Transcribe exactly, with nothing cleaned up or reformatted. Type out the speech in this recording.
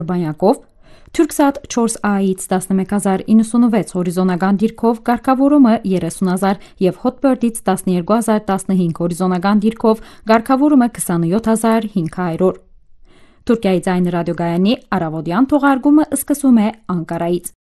բանյակով, Թուրքսատ չորս A-ից տասնմեկ հազար իննսունվեց հորիզոնական դիրքով կարգավորումը երեսուն հազար եւ Hotbird-ից տասնյոթ հազար տասնհինգ հորիզոնական դիրքով կարգավորումը քսանյոթ հազար հինգ հարյուր։ Թուրքիայի ձայնի ռադիոգայանի առավոտյան թողարկումը սկսում է Անկարայից։